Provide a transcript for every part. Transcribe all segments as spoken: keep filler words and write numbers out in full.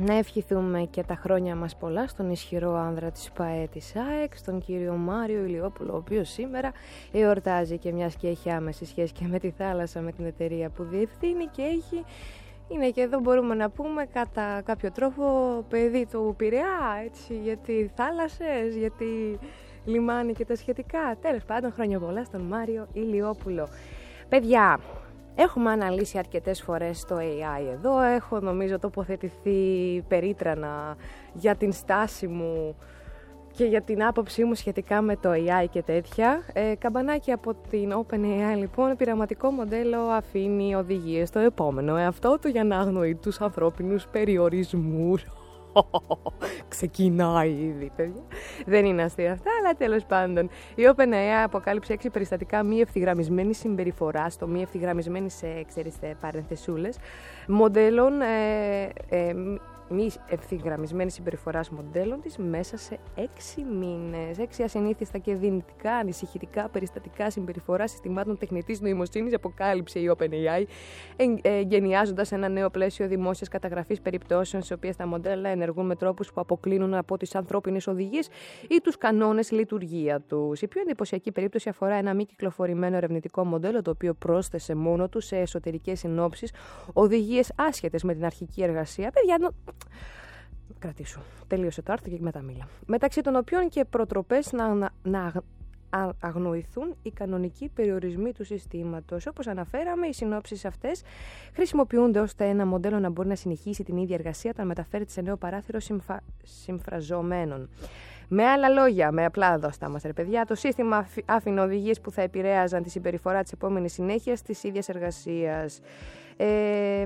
Να ευχηθούμε και τα χρόνια μας πολλά στον ισχυρό άνδρα της ΠΑΕ της ΑΕΚ, στον κύριο Μάριο Ηλιόπουλο, ο οποίος σήμερα εορτάζει και μιας και έχει άμεση σχέση και με τη θάλασσα, με την εταιρεία που διευθύνει και έχει, είναι και εδώ μπορούμε να πούμε κατά κάποιο τρόπο παιδί του Πειραιά, έτσι, γιατί θάλασσες, γιατί λιμάνι και τα σχετικά. Τέλος πάντων, χρόνια πολλά στον Μάριο Ηλιόπουλο. Παιδιά, έχουμε αναλύσει αρκετές φορές το έι άι εδώ, έχω νομίζω τοποθετηθεί περίτρανα για την στάση μου και για την άποψή μου σχετικά με το έι άι και τέτοια. Ε, καμπανάκι από την OpenAI λοιπόν, πειραματικό μοντέλο αφήνει οδηγίες στο επόμενο εαυτό του για να αγνοεί τους ανθρώπινους περιορισμούς. Ξεκινάει ήδη, παιδιά. Δεν είναι αστεία αυτά, αλλά τέλος πάντων. Η OpenAI αποκάλυψε έξι περιστατικά μη ευθυγραμμισμένης συμπεριφοράς, το μη ευθυγραμμισμένη σε, ξέρεις, παρενθεσούλες, μοντέλων ε, ε, μη ευθυγραμμισμένη συμπεριφορά μοντέλων της μέσα σε έξι μήνες. Έξι ασυνήθιστα και δυνητικά, ανησυχητικά περιστατικά συμπεριφορά συστημάτων τεχνητής νοημοσύνης αποκάλυψε η OpenAI, εγκαινιάζοντας ένα νέο πλαίσιο δημόσιας καταγραφής περιπτώσεων σε οποίες τα μοντέλα ενεργούν με τρόπους που αποκλίνουν από τις ανθρώπινες οδηγίες ή τους κανόνες λειτουργία τους. Η πιο εντυπωσιακή περίπτωση αφορά ένα μη κυκλοφορημένο ερευνητικό μοντέλο, το οποίο πρόσθεσε μόνο του σε εσωτερικές συνόψεις οδηγίες άσχετες με την αρχική εργασία. Παιδιά, νο... κρατήσου. Τελείωσε το άρθρο και μετά μίλα. Μεταξύ των οποίων και προτροπές να, να, να αγνοηθούν οι κανονικοί περιορισμοί του συστήματος. Όπως αναφέραμε, οι συνόψεις αυτές χρησιμοποιούνται ώστε ένα μοντέλο να μπορεί να συνεχίσει την ίδια εργασία όταν μεταφέρεται σε νέο παράθυρο συμφα... συμφραζομένων. Με άλλα λόγια, με απλά δώστα μας ρε παιδιά, το σύστημα άφηνε οδηγίες που θα επηρέαζαν τη συμπεριφορά της επόμενης συνέχειας της ίδιας εργασίας. Ε,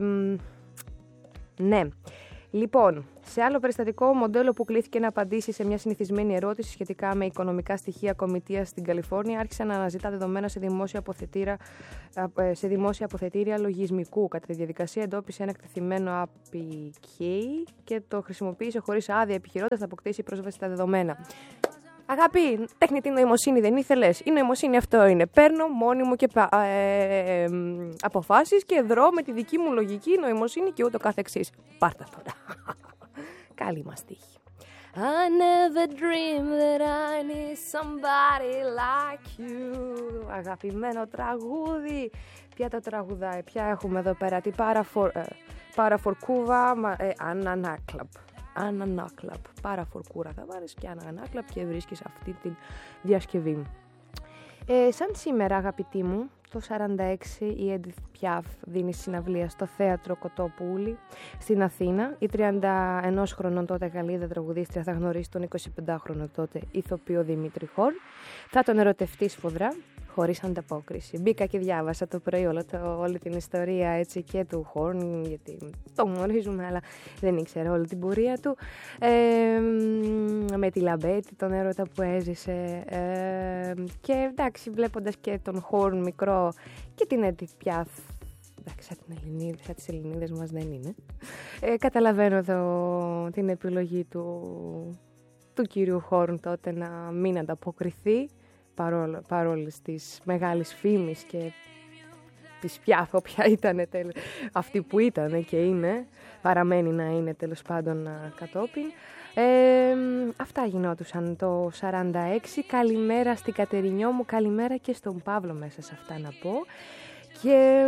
ναι. Λοιπόν, σε άλλο περιστατικό, μοντέλο που κλήθηκε να απαντήσει σε μια συνηθισμένη ερώτηση σχετικά με οικονομικά στοιχεία κομιτείας στην Καλιφόρνια, άρχισε να αναζητά δεδομένα σε δημόσια, αποθετήρα, σε δημόσια αποθετήρια λογισμικού. Κατά τη διαδικασία εντόπισε ένα εκτεθειμένο έι πι κέι και το χρησιμοποίησε χωρίς άδεια, επιχειρώντας να αποκτήσει πρόσβαση στα δεδομένα. Αγάπη, τεχνητή νοημοσύνη δεν ήθελες? Η νοημοσύνη αυτό είναι. Παίρνω μόνη μου και ε, ε, ε, αποφάσεις και δρώ με τη δική μου λογική νοημοσύνη και ούτω καθεξής. Πάρτα τώρα. Καλή μας τύχη. I never dreamed that I need somebody like you. Αγαπημένο τραγούδι. Ποια το τραγουδάει, ποια έχουμε εδώ πέρα? Τι παραφορκούβα, Ανανάκλαμπ. Ανανάκλαμπ. Πάρα φορκούρα θα βάλεις και Ανανάκλαμπ και βρίσκεις αυτή τη διασκευή. Ε, σαν σήμερα, αγαπητοί μου, το σαράντα έξι η Edith Piaf δίνει συναυλία στο θέατρο Κοτόπουλη στην Αθήνα. Η τριάντα ένα χρονών τότε Γαλλίδα τραγουδίστρια θα γνωρίσει τον εικοσιπεντάχρονο τότε ηθοποιό Δημήτρη Χόρν. Θα τον ερωτευτεί σφοδρά, χωρίς ανταπόκριση. Μπήκα και διάβασα το πρωί όλο το, όλη την ιστορία έτσι, και του Χόρν, γιατί το γνωρίζουμε, αλλά δεν ήξερα όλη την πορεία του. Ε, με τη Λαμπέτη, τον έρωτα που έζησε. Ε, και εντάξει, βλέποντας και τον Χόρν μικρό και την Edith Piaf, εντάξει, σαν, την Ελληνίδα, σαν τις Ελληνίδες μας δεν είναι. Ε, καταλαβαίνω εδώ την επιλογή του, του κύριου Χόρν τότε να μην ανταποκριθεί. Παρόλο, παρόλες της μεγάλης φήμης και της Πιάφ, όποια ήταν τέλος, αυτή που ήταν και είναι, παραμένει να είναι τέλος πάντων κατόπιν. Ε, αυτά γινόντουσαν το σαράντα έξι. Καλημέρα στην Κατερινιό μου, καλημέρα και στον Παύλο μέσα σε αυτά να πω. Και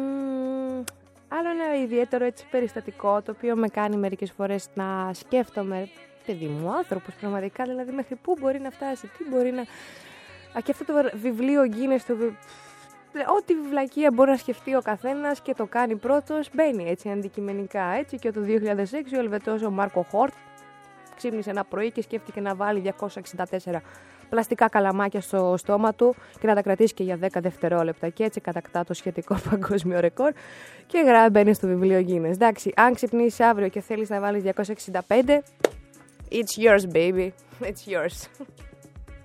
άλλο ένα ιδιαίτερο έτσι περιστατικό, το οποίο με κάνει μερικές φορές να σκέφτομαι, παιδί μου, άνθρωπος πραγματικά, δηλαδή μέχρι πού μπορεί να φτάσει, τι μπορεί να... Α, και αυτό το βιβλίο Guinness, το... ό,τι βιβλακία μπορεί να σκεφτεί ο καθένας και το κάνει πρώτος, μπαίνει έτσι αντικειμενικά. Έτσι και το δύο χιλιάδες έξι ο Ελβετός ο Μάρκο Χόρτ ξύπνησε ένα πρωί και σκέφτηκε να βάλει διακόσια εξήντα τέσσερα πλαστικά καλαμάκια στο στόμα του και να τα κρατήσει και για δέκα δευτερόλεπτα. Και έτσι κατακτά το σχετικό παγκόσμιο ρεκόρ και γρά, μπαίνει στο βιβλίο Guinness. Εντάξει, αν ξυπνήσεις αύριο και θέλεις να βάλεις διακόσια εξήντα πέντε, it's yours baby, it's yours.